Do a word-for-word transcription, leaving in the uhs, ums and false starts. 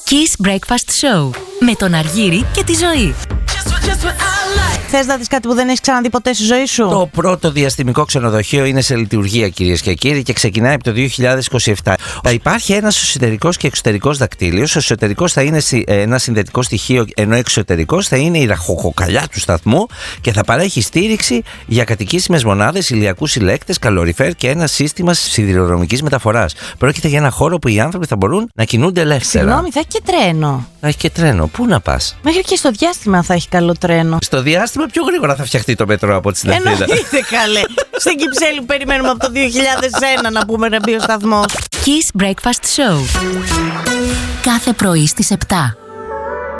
Kiss Breakfast Show με τον Αργύρη και τη Ζωή. Θες να δεις κάτι που δεν έχεις ξαναδεί ποτέ στη ζωή σου? Το πρώτο διαστημικό ξενοδοχείο είναι σε λειτουργία, κυρίες και κύριοι, και ξεκινάει από το δύο χιλιάδες είκοσι επτά. Θα υπάρχει ένας εσωτερικός και εξωτερικός δακτύλιος. Ο εσωτερικός θα είναι ένα συνδετικό στοιχείο, ενώ ο εξωτερικός θα είναι η ραχοκοκαλιά του σταθμού και θα παρέχει στήριξη για κατοικήσιμες μονάδες, ηλιακούς συλλέκτες, καλοριφέρ και ένα σύστημα σιδηροδρομικής μεταφοράς. Πρόκειται για ένα χώρο που οι άνθρωποι θα μπορούν να κινούνται ελεύθερα. Συγγνώμη, θα έχει και τρένο. Θα έχει και τρένο. Πού να πας? Μέχρι και στο διάστημα θα έχει καλό τρένο. Στο διάστημα πιο γρήγορα θα φτιαχτεί το μετρό από τη στην Αθήνα. Εννοείται, καλέ. Στην Κυψέλη περιμένουμε από το δύο χιλιάδες ένα να πούμε να μπει ο σταθμός. Kiss Breakfast Show. Κάθε πρωί στις επτά.